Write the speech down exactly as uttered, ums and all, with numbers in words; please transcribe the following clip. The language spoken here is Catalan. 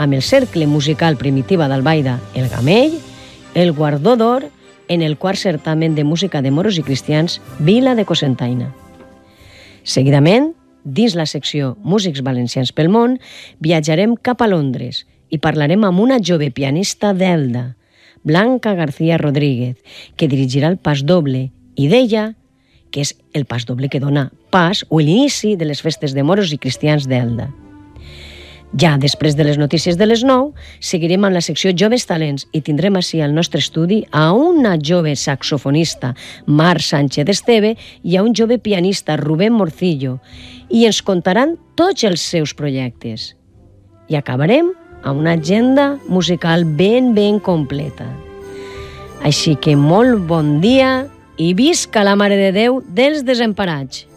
amb el Cercle Musical Primitiva d'Albaida, el Gamell, el guardó d'or en el quart certamen de música de moros i cristians Vila de Cocentaina. Seguidament, dins la secció Músics Valencians pel Món, viatjarem cap a Londres i parlarem amb una jove pianista d'Elda, Blanca García Rodríguez, que dirigirà el pas doble i d'ella, que és el pas doble que dona pas o l'inici de les festes de moros i cristians d'Elda. Ja després de les notícies de les nou, seguirem amb la secció Joves Talents i tindrem així al nostre estudi a una jove saxofonista, Mar Sánchez Esteve, i a un jove pianista, Rubén Morcillo, i ens contaran tots els seus projectes. I acabarem amb una agenda musical ben, ben completa. Així que molt bon dia i visca la Mare de Déu dels Desemparats!